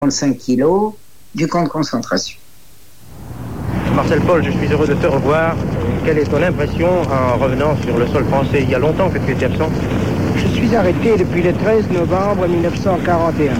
35 kilos du camp de concentration. Marcel Paul, je suis heureux de te revoir. Quelle est ton impression en revenant sur le sol français? Il y a longtemps que tu étais absent. Je suis arrêté depuis le 13 novembre 1941.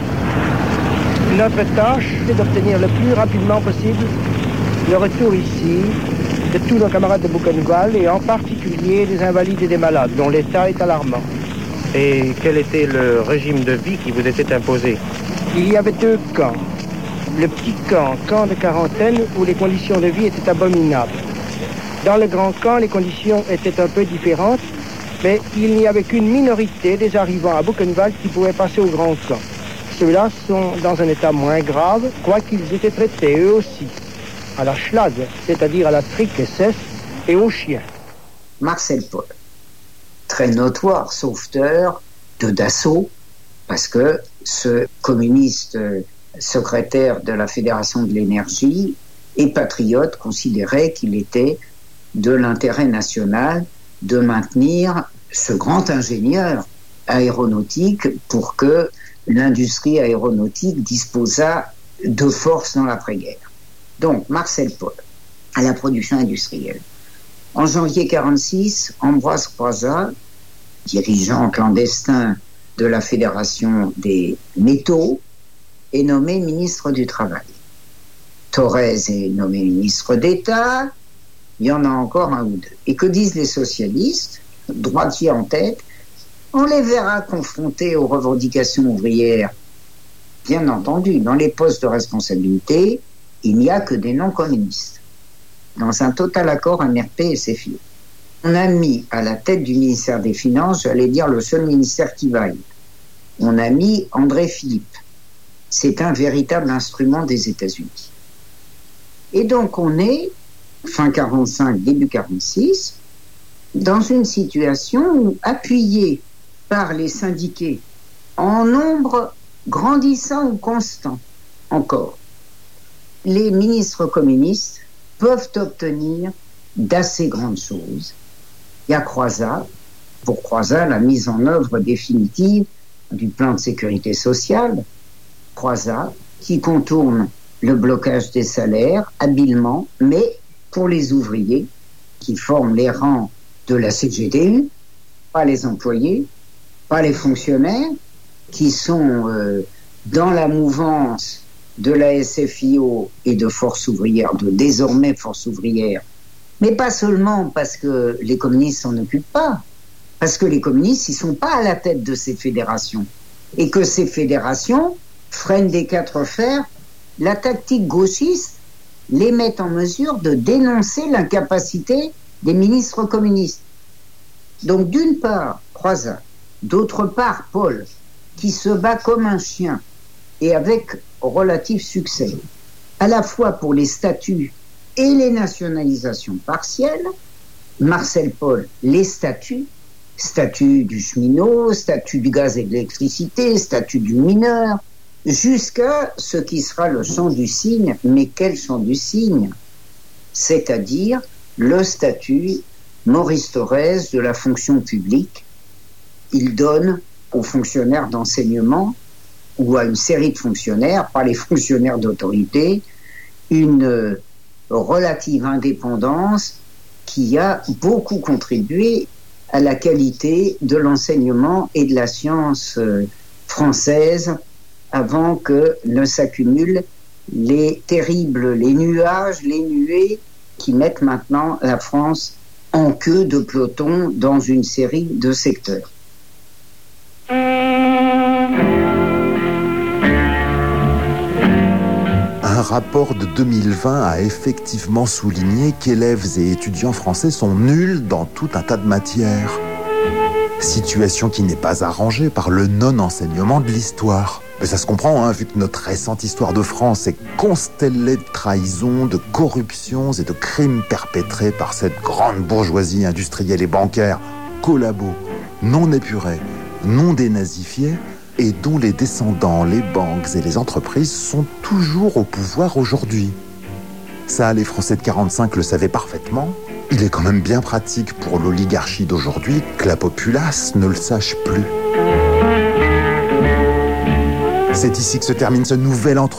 Notre tâche, c'est d'obtenir le plus rapidement possible le retour ici de tous nos camarades de Buchenwald et en particulier des invalides et des malades dont l'état est alarmant. Et quel était le régime de vie qui vous était imposé? Il y avait deux camps. Le petit camp de quarantaine, où les conditions de vie étaient abominables. Dans le grand camp, les conditions étaient un peu différentes, mais il n'y avait qu'une minorité des arrivants à Buchenwald qui pouvaient passer au grand camp. Ceux-là sont dans un état moins grave, quoiqu'ils étaient traités eux aussi à la schlag, c'est-à-dire à la trique-cesse et aux chiens. Marcel Paul, très notoire sauveteur de Dassault, parce que ce communiste secrétaire de la Fédération de l'énergie et patriote considérait qu'il était de l'intérêt national de maintenir ce grand ingénieur aéronautique pour que l'industrie aéronautique disposât de force dans l'après-guerre. Donc, Marcel Paul, à la production industrielle. En janvier 1946, Ambroise Croizat, dirigeant clandestin de la Fédération des métaux, est nommé ministre du Travail. Thorez est nommé ministre d'État, il y en a encore un ou deux. Et que disent les socialistes, droitiers en tête? On les verra confrontés aux revendications ouvrières. Bien entendu, dans les postes de responsabilité, il n'y a que des non-communistes. Dans un total accord MRP et CFIO. On a mis à la tête du ministère des Finances, j'allais dire le seul ministère qui vaille. On a mis André Philippe. C'est un véritable instrument des États-Unis. Et donc on est, fin 45, début 46, dans une situation où, appuyé par les syndiqués, en nombre grandissant ou constant encore, les ministres communistes peuvent obtenir d'assez grandes choses. Il y a Croizat, pour Croizat, la mise en œuvre définitive du plan de sécurité sociale, Croizat, qui contourne le blocage des salaires habilement, mais pour les ouvriers qui forment les rangs de la CGTU, pas les employés, pas les fonctionnaires, qui sont dans la mouvance de la SFIO et de Force ouvrière, de désormais Force ouvrière, mais pas seulement parce que les communistes s'en occupent pas, parce que les communistes, ils sont pas à la tête de ces fédérations, et que ces fédérations freinent des quatre fers la tactique gauchiste, les met en mesure de dénoncer l'incapacité des ministres communistes. Donc d'une part, Croizat, d'autre part, Paul, qui se bat comme un chien, et avec relatif succès, à la fois pour les statuts et les nationalisations partielles. Marcel Paul, les statuts, statut du cheminot, statut du gaz et de l'électricité, statut du mineur, jusqu'à ce qui sera le chant du cygne. Mais quel chant du cygne? C'est-à-dire le statut Maurice Thorez de la fonction publique. Il donne aux fonctionnaires d'enseignement ou à une série de fonctionnaires, pas les fonctionnaires d'autorité, une relative indépendance qui a beaucoup contribué à la qualité de l'enseignement et de la science française avant que ne s'accumulent les nuages, les nuées qui mettent maintenant la France en queue de peloton dans une série de secteurs. Un rapport de 2020 a effectivement souligné qu'élèves et étudiants français sont nuls dans tout un tas de matières. Situation qui n'est pas arrangée par le non-enseignement de l'histoire. Mais ça se comprend, vu que notre récente histoire de France est constellée de trahisons, de corruptions et de crimes perpétrés par cette grande bourgeoisie industrielle et bancaire, collabo, non épurée, non dénazifiée, et dont les descendants, les banques et les entreprises sont toujours au pouvoir aujourd'hui. Ça, les Français de 45 le savaient parfaitement. Il est quand même bien pratique pour l'oligarchie d'aujourd'hui que la populace ne le sache plus. C'est ici que se termine ce nouvel entretien